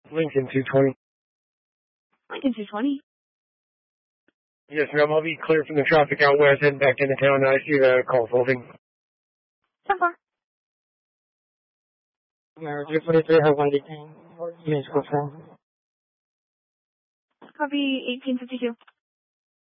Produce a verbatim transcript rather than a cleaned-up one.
Lincoln two twenty. Lincoln two twenty. Yes, ma'am. I'll be clear from the traffic out west heading back into town. I see the call folding. ten four. American twenty-three, have one detained. Or you may go from. Copy eighteen fifty-two.